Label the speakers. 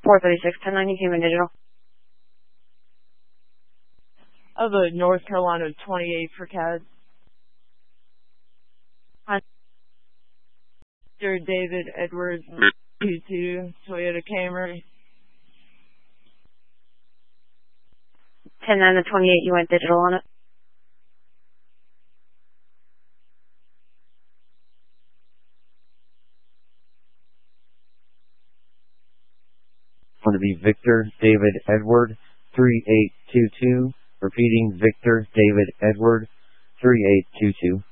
Speaker 1: 436, 1090, human digital.
Speaker 2: Of a North Carolina 28 for CAD. Mr. David Edwards, Q2, Toyota Camry.
Speaker 1: 10-9 to 28, you went digital on it.
Speaker 3: Going to be Victor David Edward 3822. Repeating, Victor David Edward 3822.